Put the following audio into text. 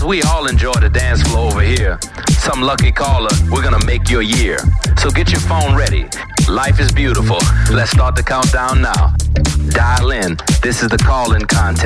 we all enjoy the dance floor over here. Some lucky caller, we're gonna make your year. So get your phone ready. Life is beautiful. Let's start the countdown now. Dial in. This is the call-in contest.